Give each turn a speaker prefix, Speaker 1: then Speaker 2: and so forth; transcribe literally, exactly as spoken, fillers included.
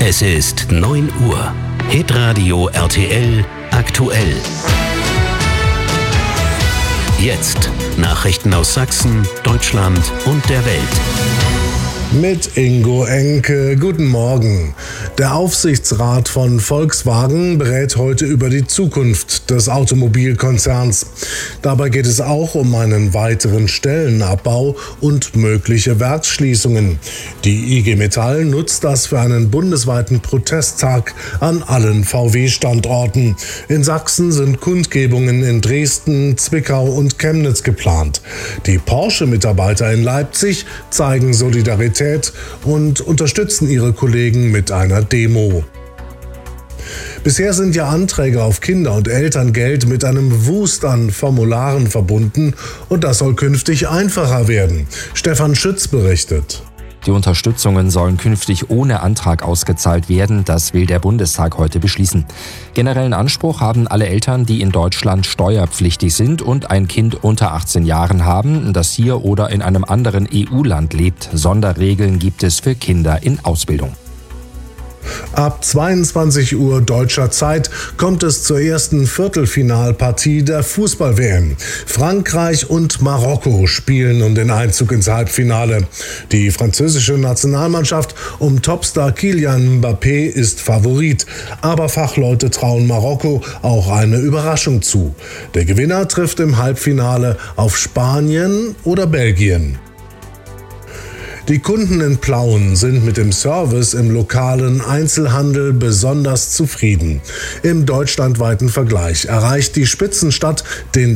Speaker 1: Es ist neun Uhr. Hitradio R T L aktuell. Jetzt Nachrichten aus Sachsen, Deutschland und der Welt.
Speaker 2: Mit Ingo Enke. Guten Morgen. Der Aufsichtsrat von Volkswagen berät heute über die Zukunft des Automobilkonzerns. Dabei geht es auch um einen weiteren Stellenabbau und mögliche Werksschließungen. Die I G Metall nutzt das für einen bundesweiten Protesttag an allen V W-Standorten. In Sachsen sind Kundgebungen in Dresden, Zwickau und Chemnitz geplant. Die Porsche-Mitarbeiter in Leipzig zeigen Solidarität und unterstützen ihre Kollegen mit einer Demo. Bisher sind ja Anträge auf Kinder- und Elterngeld mit einem Wust an Formularen verbunden und das soll künftig einfacher werden. Stefan Schütz berichtet.
Speaker 3: Die Unterstützungen sollen künftig ohne Antrag ausgezahlt werden, das will der Bundestag heute beschließen. Generellen Anspruch haben alle Eltern, die in Deutschland steuerpflichtig sind und ein Kind unter achtzehn Jahren haben, das hier oder in einem anderen E U-Land lebt. Sonderregeln gibt es für Kinder in Ausbildung.
Speaker 2: Ab zweiundzwanzig Uhr deutscher Zeit kommt es zur ersten Viertelfinalpartie der Fußball-W M. Frankreich und Marokko spielen um den Einzug ins Halbfinale. Die französische Nationalmannschaft um Topstar Kylian Mbappé ist Favorit, aber Fachleute trauen Marokko auch eine Überraschung zu. Der Gewinner trifft im Halbfinale auf Spanien oder Belgien. Die Kunden in Plauen sind mit dem Service im lokalen Einzelhandel besonders zufrieden. Im deutschlandweiten Vergleich erreicht die Spitzenstadt den